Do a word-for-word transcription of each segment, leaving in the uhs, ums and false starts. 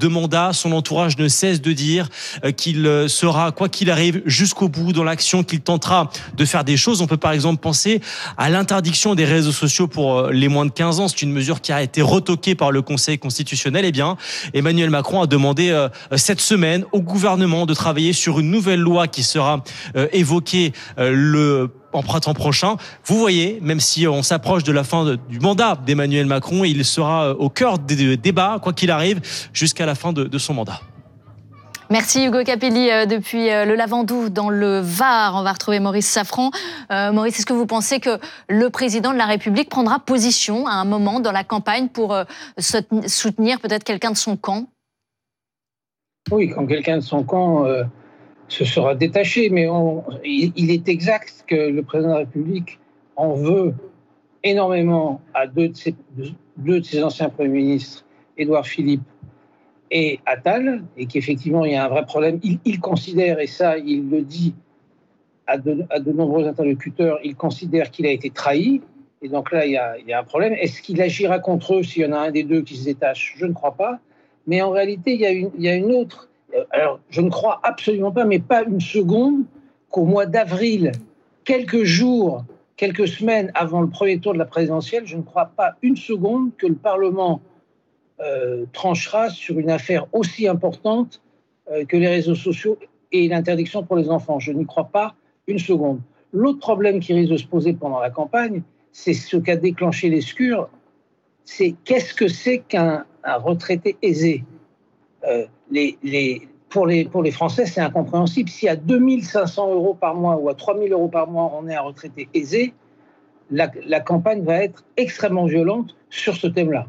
deux mandats. Son entourage ne cesse de dire qu'il sera, quoi qu'il arrive, jusqu'au bout dans l'action, qu'il tentera de faire des choses. On peut par exemple penser à l'interdiction des réseaux sociaux pour les moins de quinze ans. C'est une mesure qui a été retoquée par le Conseil constitutionnel. Eh bien, Emmanuel Macron a demandé euh, cette semaine au gouvernement de travailler sur une nouvelle loi qui sera euh, évoquée euh, le en printemps prochain. Vous voyez, même si on s'approche de la fin de, du mandat d'Emmanuel Macron, il sera au cœur des débats, quoi qu'il arrive, jusqu'à la fin de, de son mandat. Merci Hugo Capelli euh, depuis euh, le Lavandou dans le Var. On va retrouver Maurice Safran. Euh, Maurice, est-ce que vous pensez que le président de la République prendra position à un moment dans la campagne pour euh, soutenir peut-être quelqu'un de son camp ? Oui, quand quelqu'un de son camp euh, se sera détaché, mais on, il, il est exact que le président de la République en veut énormément à deux de ses, deux de ses anciens premiers ministres, Édouard Philippe et Attal, et qu'effectivement il y a un vrai problème. Il, il considère, et ça il le dit à de, à de nombreux interlocuteurs, il considère qu'il a été trahi, et donc là il y a, il y a un problème. Est-ce qu'il agira contre eux s'il y en a un des deux qui se détache ? Je ne crois pas, mais en réalité il y a une, il y a une autre... Alors je ne crois absolument pas, mais pas une seconde, qu'au mois d'avril, quelques jours, quelques semaines avant le premier tour de la présidentielle, je ne crois pas une seconde que le Parlement Euh, tranchera sur une affaire aussi importante euh, que les réseaux sociaux et l'interdiction pour les enfants. Je n'y crois pas une seconde. L'autre problème qui risque de se poser pendant la campagne, c'est ce qu'a déclenché l'Escure, c'est qu'est-ce que c'est qu'un un retraité aisé ? euh, les, les, pour, les, pour les Français, c'est incompréhensible. Si à deux mille cinq cents euros par mois ou à trois mille euros par mois, on est un retraité aisé, la, la campagne va être extrêmement violente sur ce thème-là.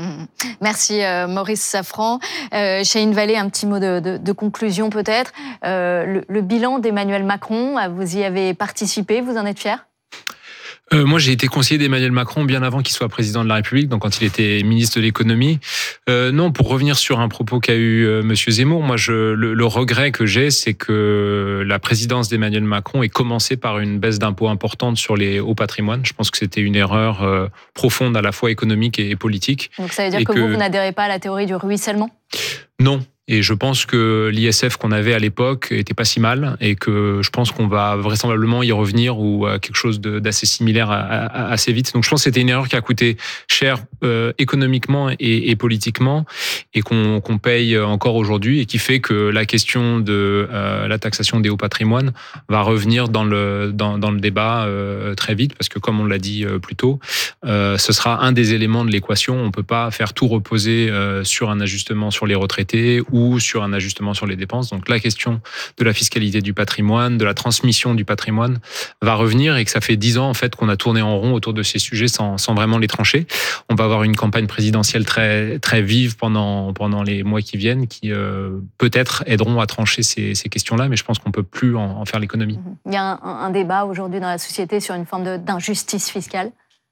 Merci euh, Maurice Safran. Euh, Chahine Vallée, un petit mot de, de, de conclusion peut-être. Euh, le, le bilan d'Emmanuel Macron, vous y avez participé, vous en êtes fier ? Euh, moi, j'ai été conseiller d'Emmanuel Macron bien avant qu'il soit président de la République, donc quand il était ministre de l'économie. Euh, non, pour revenir sur un propos qu'a eu euh, Monsieur Zemmour, moi, je, le, le regret que j'ai, c'est que la présidence d'Emmanuel Macron ait commencé par une baisse d'impôts importante sur les hauts patrimoines. Je pense que c'était une erreur euh, profonde à la fois économique et, et politique. Donc ça veut dire que, que vous, vous n'adhérez pas à la théorie du ruissellement ? Non. Et je pense que l'I S F qu'on avait à l'époque était pas si mal et que je pense qu'on va vraisemblablement y revenir ou à quelque chose de, d'assez similaire à, à, assez vite. Donc je pense que c'était une erreur qui a coûté cher euh, économiquement et, et politiquement et qu'on, qu'on paye encore aujourd'hui et qui fait que la question de euh, la taxation des hauts patrimoines va revenir dans le, dans, dans le débat euh, très vite parce que comme on l'a dit euh, plus tôt, euh, ce sera un des éléments de l'équation. On peut pas faire tout reposer euh, sur un ajustement sur les retraités ou sur un ajustement sur les dépenses. Donc la question de la fiscalité du patrimoine, de la transmission du patrimoine va revenir et que ça fait dix ans en fait qu'on a tourné en rond autour de ces sujets sans, sans vraiment les trancher. On va avoir une campagne présidentielle très, très vive pendant, pendant les mois qui viennent qui euh, peut-être aideront à trancher ces, ces questions-là, mais je pense qu'on ne peut plus en, en faire l'économie. Il y a un, un débat aujourd'hui dans la société sur une forme de, d'injustice fiscale.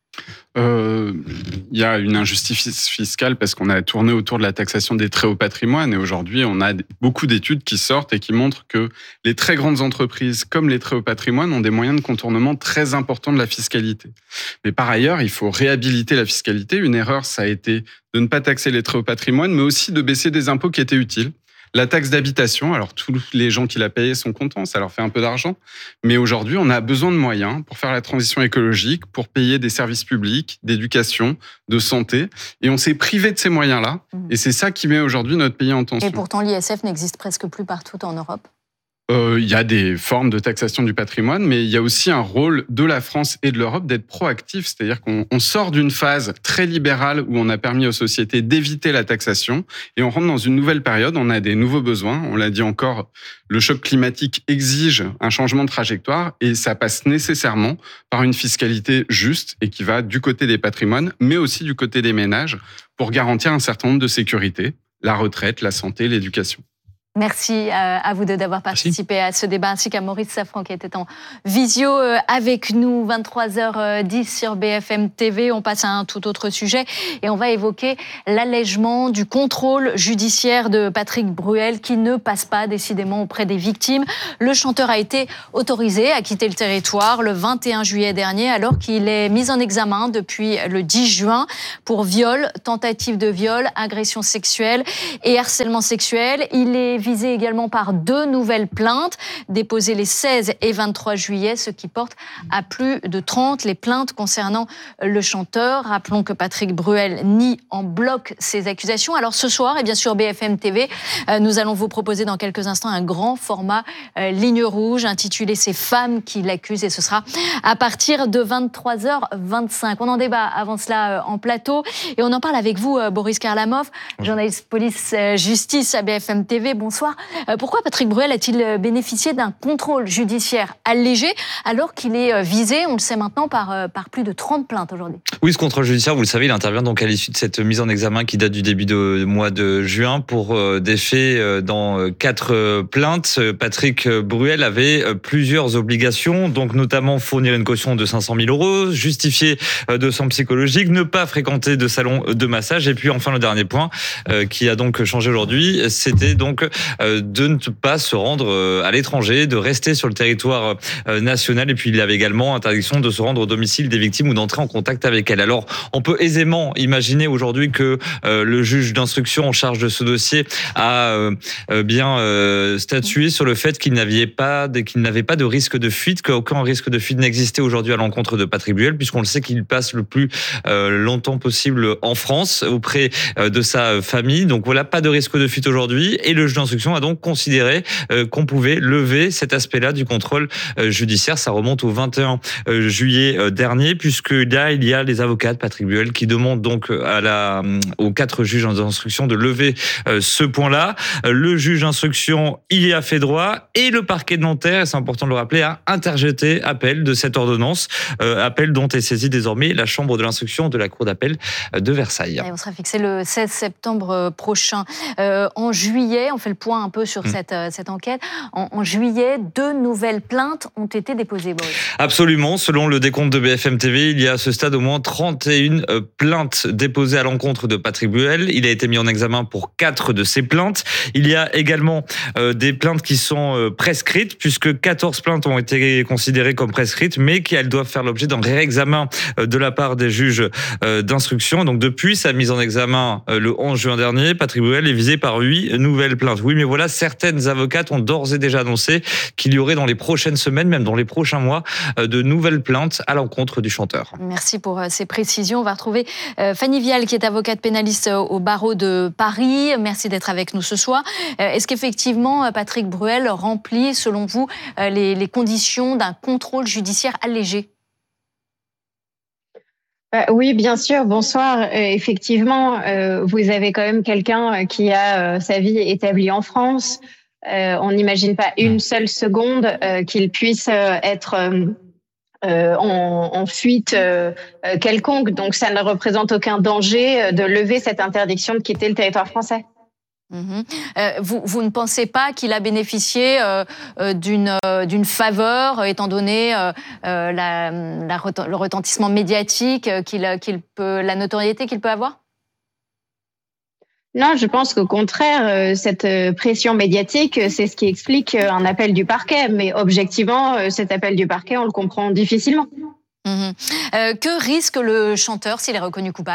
Euh, il y a une injustice fiscale parce qu'on a tourné autour de la taxation des très hauts patrimoines et aujourd'hui on a beaucoup d'études qui sortent et qui montrent que les très grandes entreprises comme les très hauts patrimoines ont des moyens de contournement très importants de la fiscalité. Mais par ailleurs, il faut réhabiliter la fiscalité. Une erreur, ça a été de ne pas taxer les très hauts patrimoines, mais aussi de baisser des impôts qui étaient utiles. La taxe d'habitation, alors tous les gens qui la payaient sont contents, ça leur fait un peu d'argent. Mais aujourd'hui, on a besoin de moyens pour faire la transition écologique, pour payer des services publics, d'éducation, de santé. Et on s'est privé de ces moyens-là. Mmh. Et c'est ça qui met aujourd'hui notre pays en tension. Et pourtant, l'I S F n'existe presque plus partout en Europe. Euh, il y a des formes de taxation du patrimoine, mais il y a aussi un rôle de la France et de l'Europe d'être proactif. C'est-à-dire qu'on on sort d'une phase très libérale où on a permis aux sociétés d'éviter la taxation et on rentre dans une nouvelle période. On a des nouveaux besoins. On l'a dit encore, le choc climatique exige un changement de trajectoire et ça passe nécessairement par une fiscalité juste et qui va du côté des patrimoines, mais aussi du côté des ménages pour garantir un certain nombre de sécurités, la retraite, la santé, l'éducation. Merci à vous deux d'avoir participé Merci. à ce débat, ainsi qu'à Maurice Safran qui était en visio avec nous. vingt-trois heures dix sur B F M T V. On passe à un tout autre sujet et on va évoquer l'allègement du contrôle judiciaire de Patrick Bruel qui ne passe pas décidément auprès des victimes. Le chanteur a été autorisé à quitter le territoire le vingt et un juillet dernier alors qu'il est mis en examen depuis le dix juin pour viol, tentative de viol, agression sexuelle et harcèlement sexuel. Il est visé également par deux nouvelles plaintes déposées les seize et vingt-trois juillet, ce qui porte à plus de trente les plaintes concernant le chanteur. Rappelons que Patrick Bruel nie en bloc ces accusations. Alors ce soir, et bien sûr B F M T V, nous allons vous proposer dans quelques instants un grand format euh, ligne rouge intitulé « Ces femmes qui l'accusent » et ce sera à partir de vingt-trois heures vingt-cinq. On en débat avant cela euh, en plateau et on en parle avec vous, euh, Boris Karlamov, journaliste police-justice euh, à B F M T V. Bonsoir. Pourquoi Patrick Bruel a-t-il bénéficié d'un contrôle judiciaire allégé alors qu'il est visé, on le sait maintenant, par, par plus de trente plaintes aujourd'hui? Oui, ce contrôle judiciaire, vous le savez, il intervient donc à l'issue de cette mise en examen qui date du début du mois de juin pour des faits dans quatre plaintes. Patrick Bruel avait plusieurs obligations, donc notamment fournir une caution de cinq cent mille euros, justifier de son psychologique, ne pas fréquenter de salon de massage et puis enfin le dernier point qui a donc changé aujourd'hui, c'était donc de ne pas se rendre à l'étranger, de rester sur le territoire national. Et puis, il y avait également interdiction de se rendre au domicile des victimes ou d'entrer en contact avec elles. Alors, on peut aisément imaginer aujourd'hui que euh, le juge d'instruction en charge de ce dossier a euh, bien euh, statué sur le fait qu'il n'avait pas, qu'il n'avait pas de risque de fuite, qu'aucun risque de fuite n'existait aujourd'hui à l'encontre de Patrick Bruel, puisqu'on le sait qu'il passe le plus euh, longtemps possible en France, auprès euh, de sa famille. Donc voilà, pas de risque de fuite aujourd'hui. Et le juge d'instruction a donc considéré euh, qu'on pouvait lever cet aspect-là du contrôle euh, judiciaire. Ça remonte au vingt et un juillet euh, dernier, puisque là, il y a les avocats de Patrick Bruel qui demandent donc à la, aux quatre juges d'instruction de lever euh, ce point-là. Euh, le juge d'instruction y a fait droit et le parquet de Nanterre, et c'est important de le rappeler, a interjeté appel de cette ordonnance, euh, appel dont est saisie désormais la chambre de l'instruction de la cour d'appel de Versailles. Et on sera fixé le seize septembre prochain. Euh, en juillet, on fait le point un peu sur mmh. cette, euh, cette enquête. En, en juillet, deux nouvelles plaintes ont été déposées, Boris. Absolument. Selon le décompte de B F M T V, il y a à ce stade au moins trente et une euh, plaintes déposées à l'encontre de Patrick Bruel. Il a été mis en examen pour quatre de ces plaintes. Il y a également euh, des plaintes qui sont euh, prescrites, puisque quatorze plaintes ont été considérées comme prescrites, mais qu'elles doivent faire l'objet d'un réexamen euh, de la part des juges euh, d'instruction. Donc depuis sa mise en examen euh, le onze juin dernier, Patrick Bruel est visé par huit nouvelles plaintes. Oui, mais voilà, certaines avocates ont d'ores et déjà annoncé qu'il y aurait dans les prochaines semaines, même dans les prochains mois, de nouvelles plaintes à l'encontre du chanteur. Merci pour ces précisions. On va retrouver Fanny Vial, qui est avocate pénaliste au barreau de Paris. Merci d'être avec nous ce soir. Est-ce qu'effectivement, Patrick Bruel remplit, selon vous, les, les conditions d'un contrôle judiciaire allégé ? Oui, bien sûr. Bonsoir. Euh, effectivement, euh, vous avez quand même quelqu'un qui a euh, sa vie établie en France. Euh, on n'imagine pas une seule seconde euh, qu'il puisse euh, être euh, euh, en, en fuite euh, quelconque. Donc, ça ne représente aucun danger de lever cette interdiction de quitter le territoire français. Mmh. Euh, vous, vous ne pensez pas qu'il a bénéficié euh, d'une, euh, d'une faveur, étant donné euh, la, la, le retentissement médiatique, qu'il, qu'il peut, la notoriété qu'il peut avoir ? Non, je pense qu'au contraire, cette pression médiatique, c'est ce qui explique un appel du parquet. Mais objectivement, cet appel du parquet, on le comprend difficilement. Mmh. Euh, que risque le chanteur s'il est reconnu coupable ?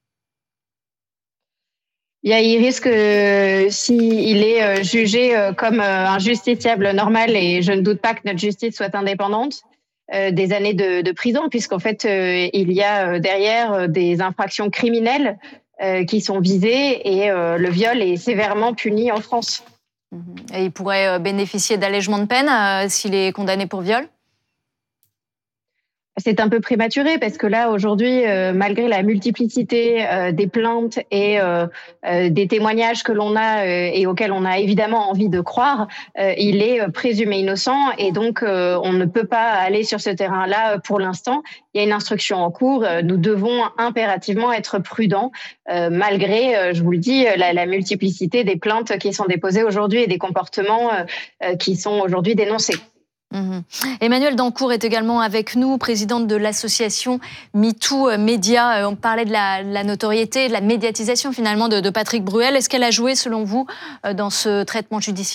Il risque, euh, s'il est jugé comme un justiciable normal, et je ne doute pas que notre justice soit indépendante, euh, des années de, de prison, puisqu'en fait, euh, il y a derrière des infractions criminelles euh, qui sont visées, et euh, le viol est sévèrement puni en France. Et il pourrait bénéficier d'allègement de peine euh, s'il est condamné pour viol ? C'est un peu prématuré parce que là, aujourd'hui, euh, malgré la multiplicité euh, des plaintes et euh, euh, des témoignages que l'on a euh, et auxquels on a évidemment envie de croire, euh, il est présumé innocent et donc euh, on ne peut pas aller sur ce terrain-là pour l'instant. Il y a une instruction en cours. Nous devons impérativement être prudents euh, malgré, euh, je vous le dis, la, la multiplicité des plaintes qui sont déposées aujourd'hui et des comportements euh, qui sont aujourd'hui dénoncés. Mmh. Emmanuelle Dancourt est également avec nous, présidente de l'association MeToo Média. On parlait de la, la notoriété, de la médiatisation finalement de, de Patrick Bruel. Est-ce qu'elle a joué, selon vous, dans ce traitement judiciaire ?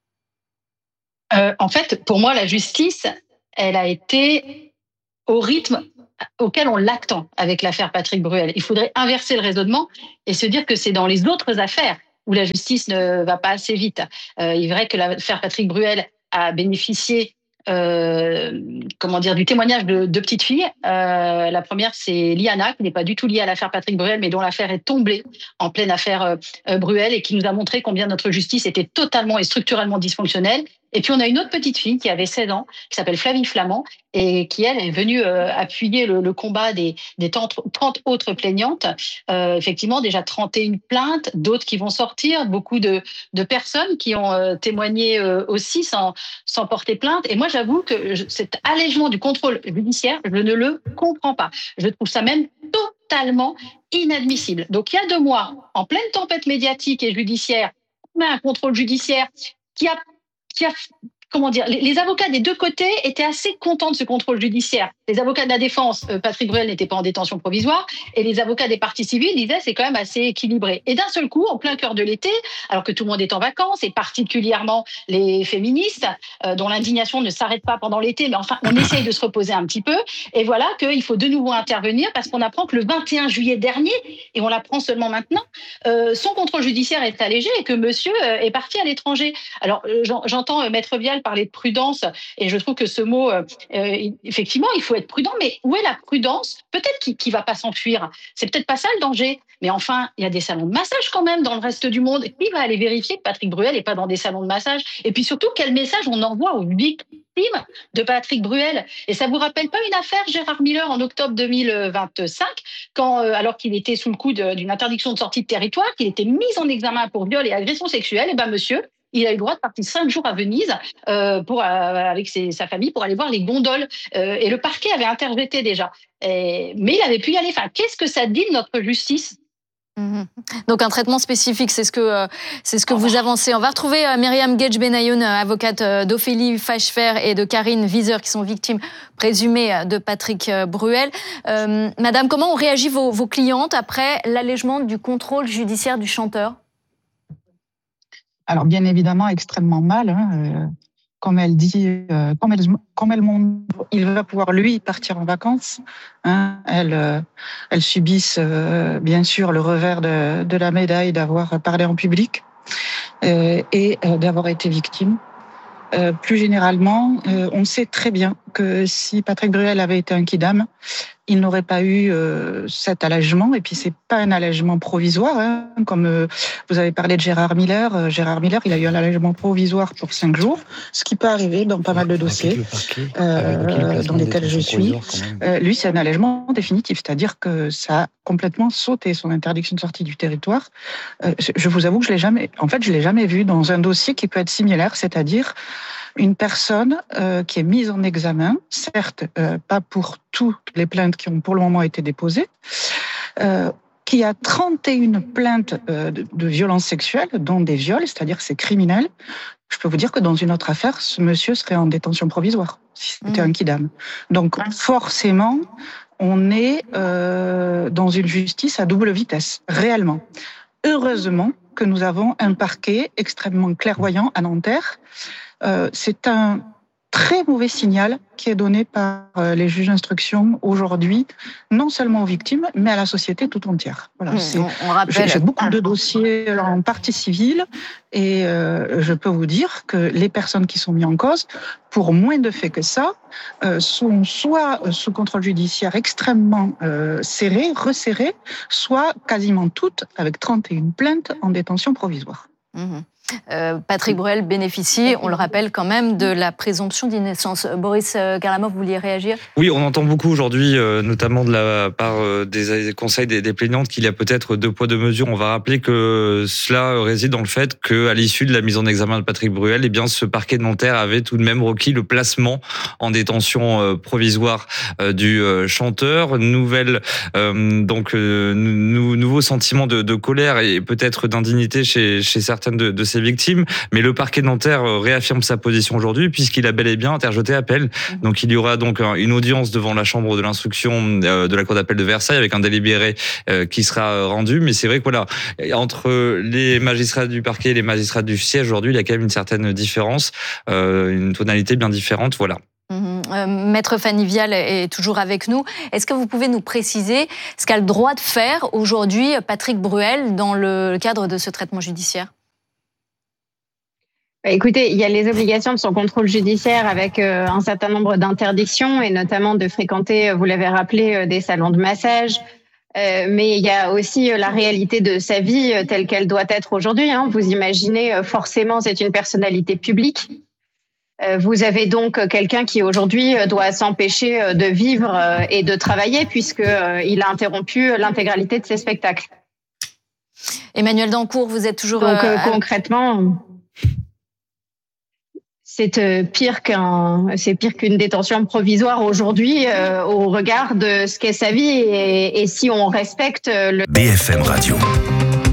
euh, En fait, pour moi, la justice, elle a été au rythme auquel on l'attend avec l'affaire Patrick Bruel. Il faudrait inverser le raisonnement et se dire que c'est dans les autres affaires où la justice ne va pas assez vite. Euh, il est vrai que l'affaire Patrick Bruel a bénéficié euh, comment dire, du témoignage de deux petites filles. Euh, la première, c'est Liana, qui n'est pas du tout liée à l'affaire Patrick Bruel, mais dont l'affaire est tombée en pleine affaire euh, Bruel et qui nous a montré combien notre justice était totalement et structurellement dysfonctionnelle. Et puis, on a une autre petite fille qui avait seize ans, qui s'appelle Flavie Flamand, et qui, elle, est venue euh, appuyer le, le combat des, des trente autres plaignantes. Euh, effectivement, déjà trente et une plaintes, d'autres qui vont sortir, beaucoup de, de personnes qui ont euh, témoigné euh, aussi sans, sans porter plainte. Et moi, j'avoue que je, cet allègement du contrôle judiciaire, je ne le comprends pas. Je trouve ça même totalement inadmissible. Donc, il y a deux mois, en pleine tempête médiatique et judiciaire, on a un contrôle judiciaire qui a qui a, comment dire, les, les avocats des deux côtés étaient assez contents de ce contrôle judiciaire. Les avocats de la défense, euh, Patrick Bruel n'était pas en détention provisoire, et les avocats des parties civiles disaient c'est quand même assez équilibré. Et d'un seul coup, en plein cœur de l'été, alors que tout le monde est en vacances, et particulièrement les féministes, euh, dont l'indignation ne s'arrête pas pendant l'été, mais enfin, on essaye de se reposer un petit peu, et voilà qu'il faut de nouveau intervenir, parce qu'on apprend que le vingt et un juillet dernier, et on l'apprend seulement maintenant, euh, son contrôle judiciaire est allégé, et que monsieur euh, est parti à l'étranger. Alors, euh, j'entends euh, Maître Vial parler de prudence, et je trouve que ce mot, euh, euh, effectivement, il faut être prudent, mais où est la prudence ? Peut-être qu'il ne va pas s'enfuir, c'est peut-être pas ça le danger, mais enfin, il y a des salons de massage quand même dans le reste du monde. Qui va aller vérifier que Patrick Bruel n'est pas dans des salons de massage ? Et puis surtout, quel message on envoie aux victimes de Patrick Bruel ? Et ça vous rappelle pas une affaire Gérard Miller en octobre deux mille vingt-cinq, quand, euh, alors qu'il était sous le coup de, d'une interdiction de sortie de territoire, qu'il était mis en examen pour viol et agression sexuelle, et ben monsieur, il a eu le droit de partir cinq jours à Venise euh, pour, euh, avec ses, sa famille pour aller voir les gondoles. Euh, et le parquet avait interjeté déjà. Et, mais il avait pu y aller. Enfin, qu'est-ce que ça dit de notre justice ? Mmh. Donc un traitement spécifique, c'est ce que, euh, c'est ce que vous avancez. On va retrouver euh, Myriam Gedj-Benayoun, avocate euh, d'Ophélie Fachefer et de Karine Wieser, qui sont victimes présumées de Patrick euh, Bruel. Euh, Madame, comment ont réagi vos, vos clientes après l'allègement du contrôle judiciaire du chanteur ? Alors, bien évidemment, extrêmement mal. Hein, euh, comme elle dit, euh, comme elle, comme elle montre, il va pouvoir, lui, partir en vacances. Hein, elles, euh, elles subissent, euh, bien sûr, le revers de, de la médaille d'avoir parlé en public euh, et euh, d'avoir été victime. Euh, plus généralement, euh, on sait très bien que si Patrick Bruel avait été un kidam, il n'aurait pas eu euh, cet allègement. Et puis, c'est pas un allègement provisoire. Hein, comme euh, vous avez parlé de Gérard Miller. Euh, Gérard Miller, il a eu un allègement provisoire pour cinq jours, ce qui peut arriver dans pas mal de dossiers euh, dans lesquels je suis. Euh, lui, c'est un allègement définitif, c'est-à-dire que ça a complètement sauté son interdiction de sortie du territoire. Euh, je vous avoue que je l'ai jamais, en fait, je l'ai jamais vu dans un dossier qui peut être similaire, c'est-à-dire une personne euh, qui est mise en examen, certes euh, pas pour toutes les plaintes qui ont pour le moment été déposées, euh, qui a trente et une plaintes euh, de, de violences sexuelles, dont des viols, c'est-à-dire que c'est criminel. Je peux vous dire que dans une autre affaire, ce monsieur serait en détention provisoire, si c'était mmh. un kidam. Donc forcément, on est euh, dans une justice à double vitesse, réellement. Heureusement que nous avons un parquet extrêmement clairvoyant à Nanterre. Euh, c'est un très mauvais signal qui est donné par euh, les juges d'instruction aujourd'hui, non seulement aux victimes, mais à la société tout entière. Voilà, mmh, c'est, on, on rappelle... j'ai beaucoup de dossiers en partie civile et euh, je peux vous dire que les personnes qui sont mises en cause, pour moins de faits que ça, euh, sont soit sous contrôle judiciaire extrêmement euh, serré, resserré, soit quasiment toutes avec trente et une plaintes en détention provisoire. Mmh. Euh, Patrick Bruel bénéficie, on le rappelle quand même, de la présomption d'innocence. Boris Karlamov, vous vouliez réagir ? Oui, on entend beaucoup aujourd'hui, euh, notamment de la part euh, des conseils des, des plaignantes, qu'il y a peut-être deux poids deux mesures. On va rappeler que cela réside dans le fait qu'à l'issue de la mise en examen de Patrick Bruel, eh bien, ce parquet de Nanterre avait tout de même requis le placement en détention euh, provisoire euh, du euh, chanteur. Nouvelle, euh, donc, euh, nou, nouveau sentiment de, de colère et peut-être d'indignité chez, chez certaines de, de ces victimes, mais le parquet de Nanterre réaffirme sa position aujourd'hui puisqu'il a bel et bien interjeté appel. Donc il y aura donc une audience devant la chambre de l'instruction de la cour d'appel de Versailles avec un délibéré qui sera rendu, mais c'est vrai que voilà, entre les magistrats du parquet et les magistrats du siège aujourd'hui, il y a quand même une certaine différence, une tonalité bien différente, voilà. Mmh. Euh, Maître Fanny Vial est toujours avec nous. Est-ce que vous pouvez nous préciser ce qu'a le droit de faire aujourd'hui Patrick Bruel dans le cadre de ce traitement judiciaire ? Écoutez, il y a les obligations de son contrôle judiciaire avec euh, un certain nombre d'interdictions et notamment de fréquenter, vous l'avez rappelé, euh, des salons de massage. Euh, mais il y a aussi euh, la réalité de sa vie euh, telle qu'elle doit être aujourd'hui. Hein. Vous imaginez, euh, forcément, c'est une personnalité publique. Euh, vous avez donc quelqu'un qui aujourd'hui euh, doit s'empêcher euh, de vivre euh, et de travailler puisque euh, il a interrompu l'intégralité de ses spectacles. Emmanuel Dancourt, vous êtes toujours... Donc euh, à... concrètement... C'est pire qu'un, c'est pire qu'une détention provisoire aujourd'hui euh, au regard de ce qu'est sa vie et, et si on respecte le... B F M Radio.